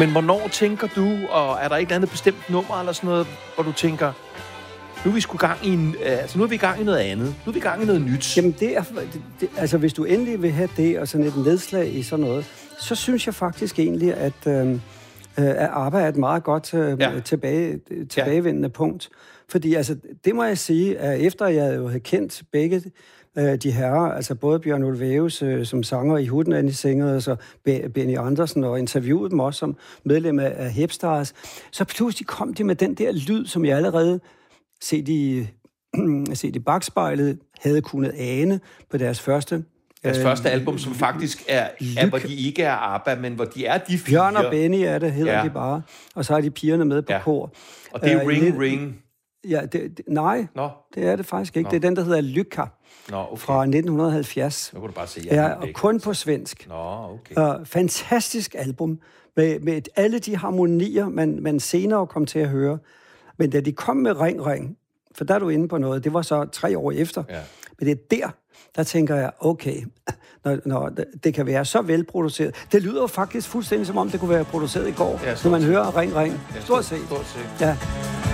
Men hvornår tænker du, og er der et eller andet bestemt nummer eller sådan noget, hvor du tænker, nu er vi sgu gang i nu er vi i gang i noget andet. Nu er vi i gang i noget nyt. Jamen, altså, hvis du endelig vil have det, og sådan et nedslag i sådan noget, så synes jeg faktisk egentlig, at arbejde er et meget godt tilbagevendende punkt. Fordi, altså, det må jeg sige, at efter jeg jo havde kendt begge de herrer, altså både Bjørn Ulvaeus som sanger i Hooten and the Singers, og Benny Andersen, og interviewede dem også som medlem af Hepstars, så pludselig kom de med den der lyd, som jeg allerede set i bagspejlet havde kunnet ane på deres første album, som faktisk er hvor de ikke er ABBA, men hvor de er de fire. Bjørn og Benny er det, hedder de bare. Og så er de pigerne med på kor. Og det er Ring. Ja, nej, det er det faktisk ikke. Det er den, der hedder Lycka fra 1970. Nu kan du bare se. Og kun på svensk. Fantastisk album med alle de harmonier, man senere kom til at høre. Men da de kom med Ring, for der er du inde på noget, det var så 3 år efter. Ja. Men det er der tænker jeg, okay, når det kan være så velproduceret. Det lyder jo faktisk fuldstændig som om, det kunne være produceret i går, når man hører Ring. Stort set. Ja.